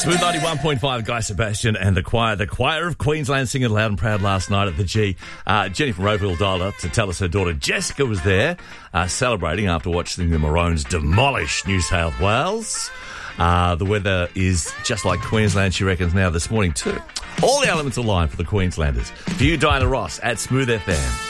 Smooth 91.5, Guy Sebastian and the choir. The choir of Queensland singing loud and proud last night at the G. Jenny from Roeville dialed up to tell us her daughter Jessica was there celebrating after watching the Maroons demolish New South Wales. The weather is just like Queensland, she reckons, now this morning too. All the elements align for the Queenslanders. For you, Diana Ross, at Smooth FM.